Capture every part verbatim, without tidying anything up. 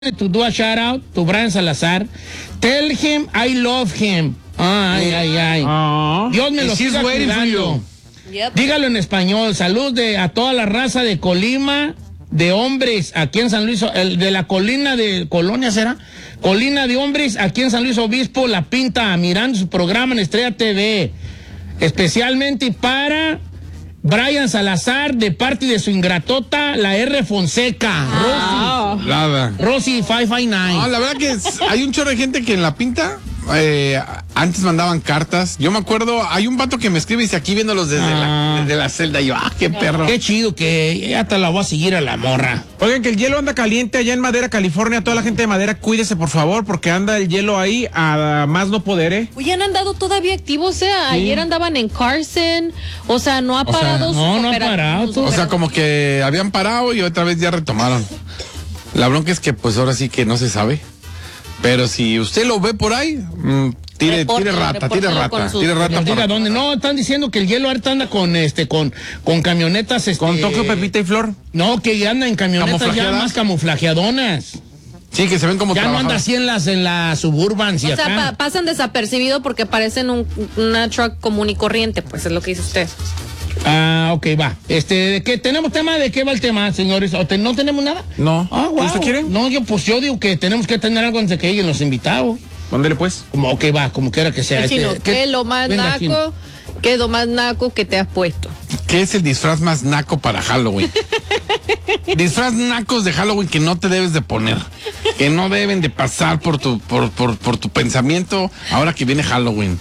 to do a shout out to Brian Salazar. Tell him I love him. Ay, ay, ay. Uh, Dios me lo siga cuidando. Yep. Dígalo en español. Salud de, a toda la raza de Colima, de hombres, aquí en San Luis, el, de la colina de Colonia, ¿será? Colina de hombres, aquí en San Luis Obispo, La Pinta, mirando su programa en Estrella T V. Especialmente para Brian Salazar, de parte de su ingratota, la R. Fonseca. Ah. Rosy. Nada. Rosy cinco cinco nueve. No, la verdad que es, hay un chorro de gente que en La Pinta eh, antes mandaban cartas. Yo me acuerdo, hay un vato que me escribe y dice aquí viéndolos desde, ah. la, desde la celda. Y yo, ah, qué perro. Qué chido, que ya te la voy a seguir a la morra. Oigan, que el hielo anda caliente allá en Madera, California. Toda la gente de Madera, cuídese por favor, porque anda el hielo ahí a más no poder, ¿eh? Oye, han andado todavía activos, o sea, sí. Ayer andaban en Carson, o sea, no ha parado. O sea, no, no ha parado. O sea, como que habían parado y otra vez ya retomaron. La bronca es que pues ahora sí que no se sabe. Pero si usted lo ve por ahí, mmm, tire, reporte, tire rata, tire rata, sus... tire rata. Diga dónde. No, están diciendo que el hielo ahorita anda con este, con, con camionetas, este. Con Tokio, Pepita y Flor. No, que anda en camionetas ya más camuflajeadonas. Sí, que se ven como ya no anda así en las, en las Suburbans y o acá. sea, pa pasan desapercibidos porque parecen un, una truck común y corriente, pues es lo que dice usted. Ah, ok, va. Este, ¿de qué tenemos tema? ¿De qué va el tema, señores? ¿O te, no tenemos nada? No. Ah, wow. ¿Usted quiere? No, yo pues yo digo que tenemos que tener algo antes de que lleguen los invitados. Mándele pues. Como que va, como quiera que sea. Este, chino, ¿qué, ¿qué es lo más naco? Chino. ¿Qué es lo más naco que te has puesto? ¿Qué es el disfraz más naco para Halloween? Disfraz nacos de Halloween que no te debes de poner, que no deben de pasar por tu, por, por, por tu pensamiento ahora que viene Halloween.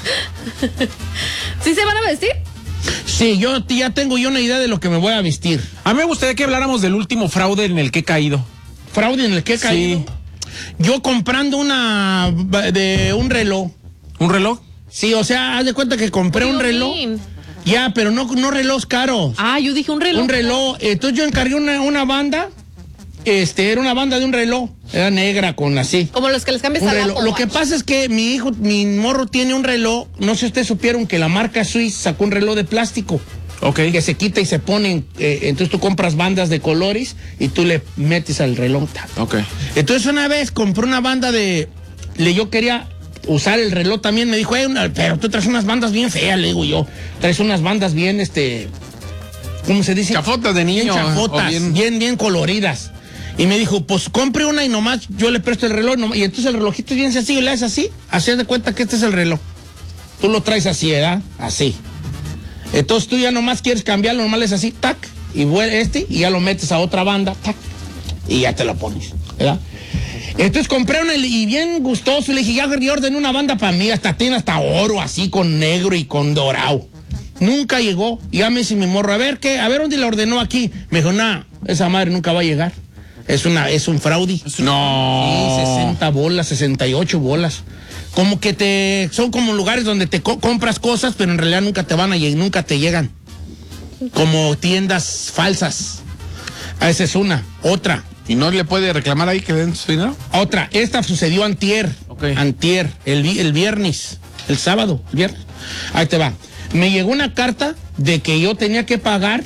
¿Sí se van a vestir? Sí, yo ya tengo yo una idea de lo que me voy a vestir. A mí me gustaría que habláramos del último fraude en el que he caído. ¿Fraude en el que he caído? Sí. Yo comprando una de un reloj. ¿Un reloj? Sí, o sea, haz de cuenta que compré un reloj. Mean? Ya, pero no, no relojes caros. Ah, yo dije un reloj. Un reloj. Entonces yo encargué una, una banda. Este, era una banda de un reloj. Era negra con así. Como los que les cambias a la Lo que pasa es que mi hijo, mi morro tiene un reloj. No sé si ustedes supieron que la marca Swiss sacó un reloj de plástico. Ok. Que se quita y se pone. Eh, entonces tú compras bandas de colores y tú le metes al reloj. Ok. Entonces una vez compré una banda de. Le, yo quería usar el reloj también. Me dijo, hey, una, pero tú traes unas bandas bien feas, le digo yo. Traes unas bandas bien, este. ¿Cómo se dice? Chafotas de niño. Bien chafotas, bien... bien, bien coloridas. Y me dijo, pues compre una y nomás yo le presto el reloj. Nomás, y entonces el relojito es bien sencillo, le haces así, así de cuenta que este es el reloj. Tú lo traes así, ¿verdad? Así. Entonces tú ya nomás quieres cambiarlo, nomás le haces así, tac, y vuelve este, y ya lo metes a otra banda, tac, y ya te lo pones, ¿verdad? Entonces compré una y bien gustoso, le dije, ya ordené una banda para mí, hasta tiene hasta oro, así, con negro y con dorado. Nunca llegó, y ya me dice mi morro, a ver, ¿qué? A ver, ¿dónde la ordenó aquí? Me dijo, nah, esa madre nunca va a llegar. Es una, es un fraude. No. Sí, sesenta bolas, sesenta y ocho bolas. Como que te, son como lugares donde te co compras cosas, pero en realidad nunca te van a llegar, nunca te llegan. Como tiendas falsas. Esa es una. Otra. ¿Y no le puede reclamar ahí que den su dinero? Otra. Esta sucedió antier. Okay. Antier. El, el viernes. El sábado. El viernes. Ahí te va. Me llegó una carta de que yo tenía que pagar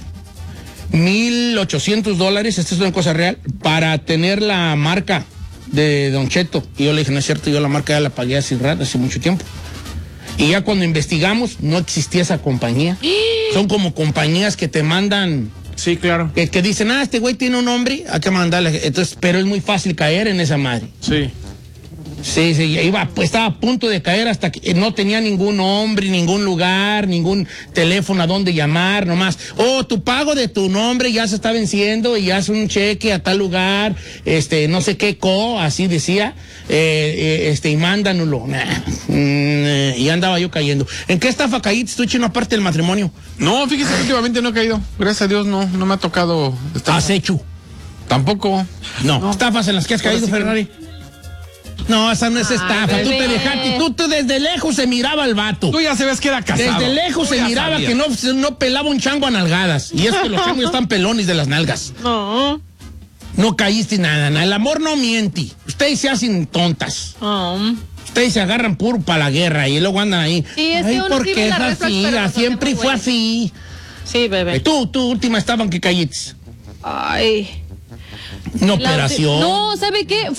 mil ochocientos dólares, esta es una cosa real, para tener la marca de Don Cheto. Y yo le dije, no es cierto, yo la marca ya la pagué hace, hace mucho tiempo. Y ya cuando investigamos, no existía esa compañía. Son como compañías que te mandan... Sí, claro. Que, que dicen, ah, este güey tiene un nombre, hay que mandarle. Entonces, pero es muy fácil caer en esa madre. Sí. Sí, sí, iba, pues estaba a punto de caer hasta que no tenía ningún nombre, ningún lugar, ningún teléfono a dónde llamar, nomás. Oh, tu pago de tu nombre ya se está venciendo y haz un cheque a tal lugar, este, no sé qué co, así decía, eh, eh, este, y mándanoslo. Nah, mm, y andaba yo cayendo. ¿En qué estafa caíste tú, Chino, aparte del matrimonio? No, fíjese que últimamente no he caído. Gracias a Dios no, no me ha tocado estar. ¿Has hecho? Tampoco. No. no. ¿Estafas en las que has caído, sí, Ferrari? No, esa no es estafa. Ay, tú te dejaste, tú, tú desde lejos se miraba al vato. Tú ya sabes que era casado. Desde lejos tú se miraba sabías. que no, no pelaba un chango a nalgadas. Y es que los changos están pelones de las nalgas. No. No caíste nada, nada. El amor no miente. Ustedes se hacen tontas. Oh. Ustedes se agarran puro para la guerra y luego andan ahí. Sí, es Ay, que uno ¿por qué es así? Siempre fue así. Sí, bebé. Tú, tú última estaban que caíste. Ay. Una La- operación. No, ¿sabe qué?